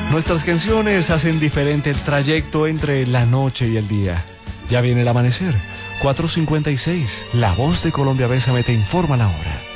Nuestras canciones hacen diferente el trayecto entre la noche y el día. Ya viene el amanecer. 4:56. La Voz de Colombia Bésame te informa la hora.